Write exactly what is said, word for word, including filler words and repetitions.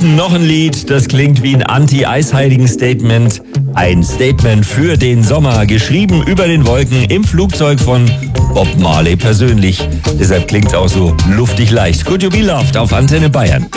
noch ein Lied, das klingt wie ein Anti-Eisheiligen-Statement. Ein Statement für den Sommer, geschrieben über den Wolken im Flugzeug von Bob Marley persönlich. Deshalb klingt's auch so luftig leicht. Could You Be Loved auf Antenne Bayern.